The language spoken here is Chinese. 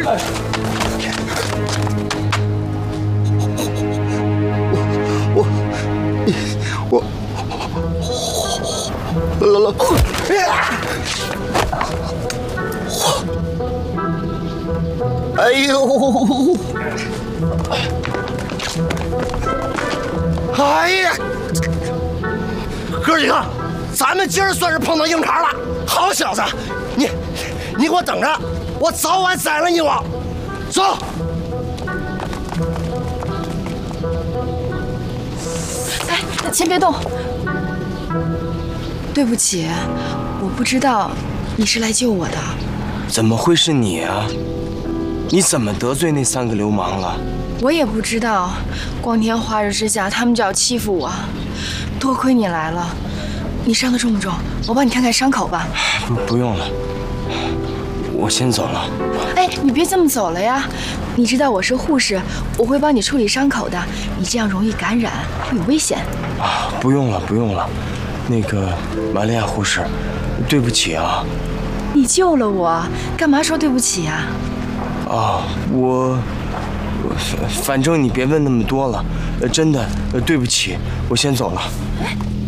哎呦！哎呀！哥几个，咱们今儿算是碰到硬茬了。好小子，你给我等着，我早晚宰了你我。走。 哎，先别动。对不起，我不知道你是来救我的。 怎么会是你啊？你怎么得罪那3个流氓了？ 我也不知道，光天化日之下，他们就要欺负我。多亏你来了，你伤得重不重？我帮你看看伤口吧。 不用了，我先走了。 哎，你别这么走了呀！你知道我是护士，我会帮你处理伤口的。你这样容易感染，会有危险。 啊，不用了，不用了。那个玛利亚护士，对不起啊。 你救了我，干嘛说对不起呀？ 啊，反正你别问那么多了，真的，对不起，我先走了。